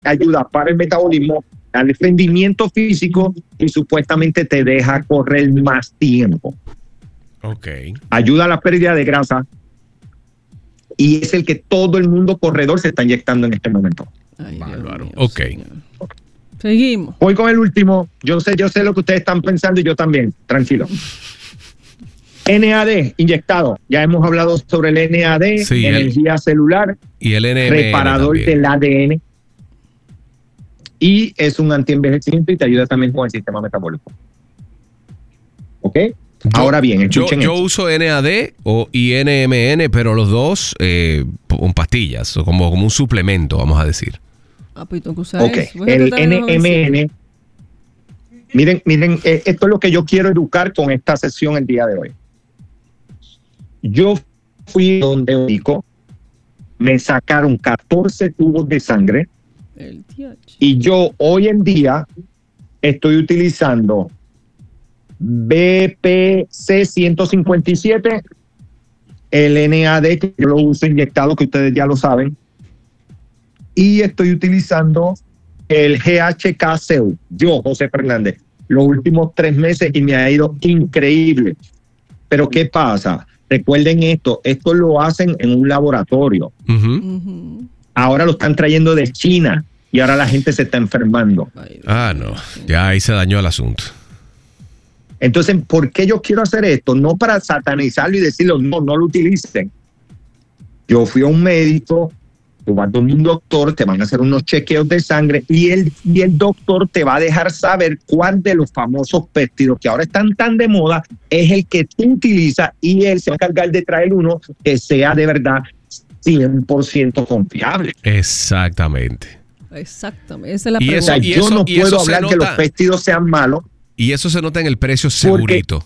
ayuda para el metabolismo, al rendimiento físico y supuestamente te deja correr más tiempo. Okay. Ayuda a la pérdida de grasa y es el que todo el mundo corredor se está inyectando en este momento. Ay, bárbaro. Dios mío, Ok. señor. Seguimos. Voy con el último. Yo sé lo que ustedes están pensando y yo también. Tranquilo. NAD inyectado. Ya hemos hablado sobre el NAD, Sí, energía celular, Y el NMN reparador también. del ADN. Y es un antienvejecimiento y te ayuda también con el sistema metabólico. ¿Ok? Ahora bien, escuchen yo esto. uso NAD y NMN, pero los dos con pastillas, o como un suplemento, vamos a decir. Ah, pues tengo que usar Ok, eso. Voy a el tratar de NMN. Miren, esto es lo que yo quiero educar con esta sesión el día de hoy. Yo fui donde un médico, me sacaron 14 tubos de sangre el TH. y yo hoy en día estoy utilizando BPC 157, el NAD que yo lo uso inyectado, que ustedes ya lo saben, y estoy utilizando el GHK-CEU, yo, José Fernández, los últimos 3 meses y me ha ido increíble. Pero ¿qué pasa? Recuerden esto lo hacen en un laboratorio. Ujú. Ujú. Ahora lo están trayendo de China y ahora la gente se está enfermando. Ay, Dios Ah, mío, no. señor. Ya ahí se dañó el asunto. Entonces, ¿por qué yo quiero hacer esto? No para satanizarlo y decirlo, no lo utilicen. Yo fui a un médico, tú vas a un doctor, te van a hacer unos chequeos de sangre y el doctor te va a dejar saber cuál de los famosos péptidos que ahora están tan de moda es el que tú utilizas y él se va a encargar de traer uno que sea de verdad 100% confiable. Exactamente. Exactamente. Esa es la Y O pregunta. sea, Y yo eso- no y eso puedo se hablar que los nota. péptidos sean malos. Y eso se nota en el precio segurito.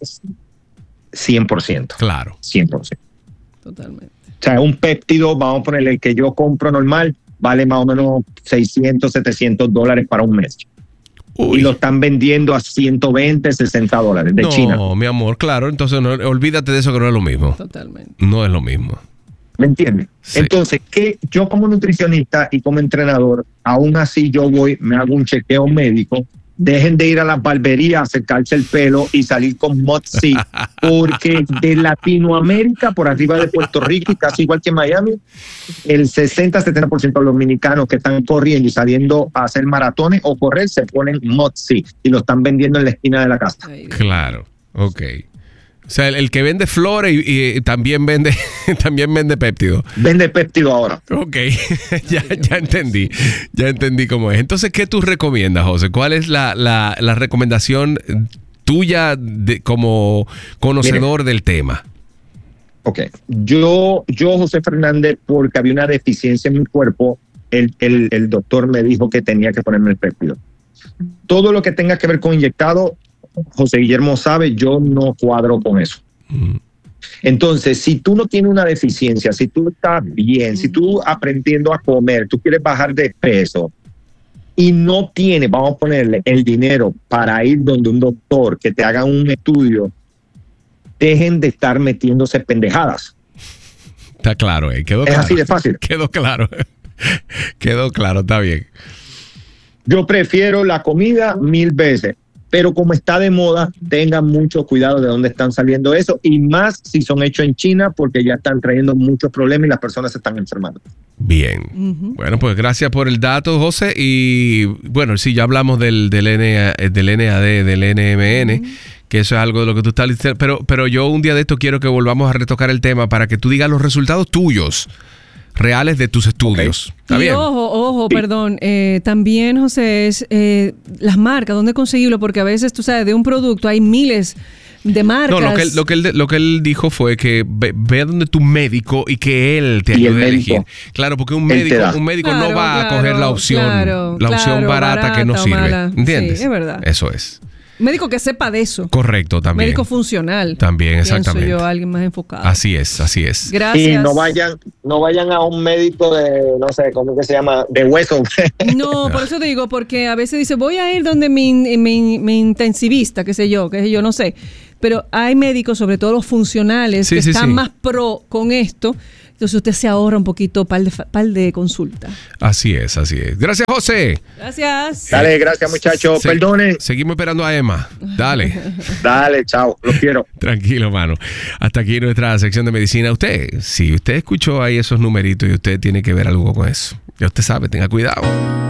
100%. Claro. 100%. Totalmente. O sea, un péptido, vamos a ponerle el que yo compro normal, vale más o menos $600, $700 para un mes. Uy. Y lo están vendiendo a $120, $60 de China. No, mi amor, claro. Entonces olvídate de eso, que no es lo mismo. Totalmente. No es lo mismo. ¿Me entiendes? Sí. Entonces, que yo como nutricionista y como entrenador, aún así yo voy, me hago un chequeo médico. Dejen de ir a las barberías, acercarse el pelo y salir con Moxie, porque de Latinoamérica, por arriba de Puerto Rico y casi igual que Miami, el 60-70% de los dominicanos que están corriendo y saliendo a hacer maratones o correr se ponen Moxie y lo están vendiendo en la esquina de la casa. Ay, Dios. Claro. Ok. O sea, el que vende flores y también vende péptido. Vende péptido ahora. Ok, ya entendí. Ya entendí cómo es. Entonces, ¿qué tú recomiendas, José? ¿Cuál es la recomendación tuya como conocedor del tema? Ok. Yo, José Fernández, porque había una deficiencia en mi cuerpo, el doctor me dijo que tenía que ponerme el péptido. Todo lo que tenga que ver con inyectado, José Guillermo sabe, yo no cuadro con eso. Entonces, si tú no tienes una deficiencia, si tú estás bien, si tú aprendiendo a comer, tú quieres bajar de peso y no tienes, vamos a ponerle el dinero para ir donde un doctor que te haga un estudio, dejen de estar metiéndose pendejadas. Está claro, quedó Es claro. así de fácil. Quedó claro. Quedó claro, está bien. Yo prefiero la comida 1000 veces. Pero como está de moda, tengan mucho cuidado de dónde están saliendo eso y más si son hechos en China porque ya están trayendo muchos problemas y las personas se están enfermando. Bien. Ujú. Bueno, pues gracias por el dato, José. Y bueno, sí, ya hablamos del NAD, del NMN, que eso es algo de lo que tú estás diciendo. Pero yo un día de esto quiero que volvamos a retocar el tema para que tú digas los resultados tuyos, reales de tus estudios. ¿Está Y bien? ojo, Sí. perdón, también, José, es las marcas, ¿dónde conseguirlo? Porque a veces, tú sabes, de un producto hay miles de marcas. No, lo que él dijo fue que ve donde tu médico y que él te Y el ayude a médico. elegir. Claro, porque un Él te da. médico Claro, no va a claro, coger la opción, claro, barata que no barata o sirve. mala. ¿Entiendes? Sí, es verdad. Eso es. Médico que sepa de eso. Correcto, también. Médico funcional. También, Pienso exactamente. yo, alguien más enfocado. Así es. Gracias. Y no vayan a un médico de, no sé, ¿cómo que se llama? De hueso. No, por eso te digo, porque a veces dice, voy a ir donde mi intensivista, qué sé yo, no sé. Pero hay médicos, sobre todo los funcionales, Sí, que sí, están sí. más pro con esto, Entonces usted se ahorra un poquito par de consulta. Así es, así es. Gracias, José. Gracias. Dale, gracias, muchachos. Perdone. Seguimos esperando a Emma. Dale. Dale, chao. Los quiero. Tranquilo, mano. Hasta aquí nuestra sección de medicina. Si usted escuchó ahí esos numeritos y usted tiene que ver algo con eso, ya usted sabe, tenga cuidado.